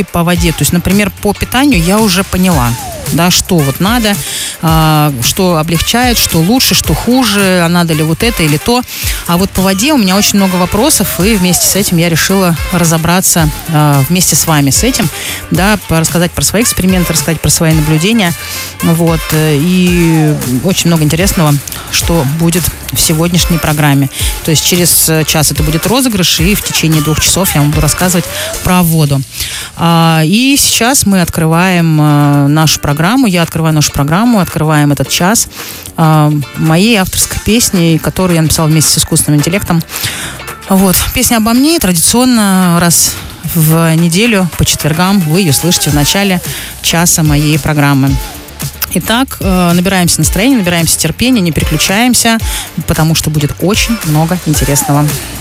по воде. То есть, например, по питанию я уже поняла, да, что вот надо, что облегчает, что лучше, что хуже, а надо ли вот это или то. А вот по воде у меня очень много вопросов, и вместе с этим я решила разобраться вместе с вами с этим, да, рассказать про свои эксперименты, рассказать про свои наблюдения, вот, и очень много интересного, что будет в сегодняшней программе. То есть через час это будет розыгрыш, и в течение 2 часов я вам буду рассказывать про воду. И сейчас мы открываем нашу программу, я открываю нашу программу, открываем этот час моей авторской песней, которую я написала вместе с искусственным интеллектом. Вот, песня обо мне, традиционно раз в неделю по четвергам вы ее слышите в начале часа моей программы. Итак, набираемся настроения, набираемся терпения, не переключаемся, потому что будет очень много интересного.